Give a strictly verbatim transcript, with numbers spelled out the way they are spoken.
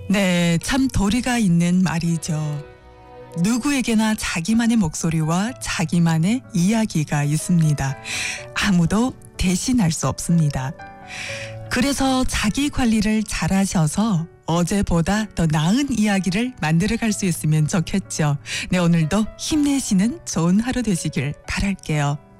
네, 참 도리가 있는 말이죠. 누구에게나 자기만의 목소리와 자기만의 이야기가 있습니다. 아무도 대신할 수 없습니다. 그래서 자기 관리를 잘하셔서 어제보다 더 나은 이야기를 만들어갈 수 있으면 좋겠죠. 네, 오늘도 힘내시는 좋은 하루 되시길 바랄게요.